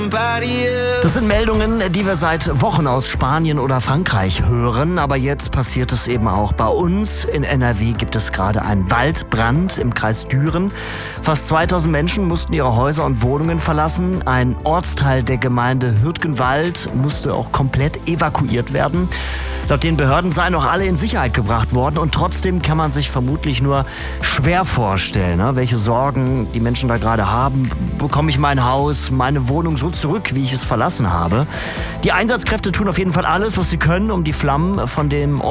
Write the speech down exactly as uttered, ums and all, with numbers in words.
Das sind Meldungen, die wir seit Wochen aus Spanien oder Frankreich hören. Aber jetzt passiert es eben auch bei uns. In N R W gibt es gerade einen Waldbrand im Kreis Düren. Fast zweitausend Menschen mussten ihre Häuser und Wohnungen verlassen. Ein Ortsteil der Gemeinde Hürtgenwald musste auch komplett evakuiert werden. Laut den Behörden seien auch alle in Sicherheit gebracht worden. Und trotzdem kann man sich vermutlich nur schwer vorstellen, ne, welche Sorgen die Menschen da gerade haben. Bekomme ich mein Haus, meine Wohnung so zurück, wie ich es verlassen habe? Die Einsatzkräfte tun auf jeden Fall alles, was sie können, um die Flammen von dem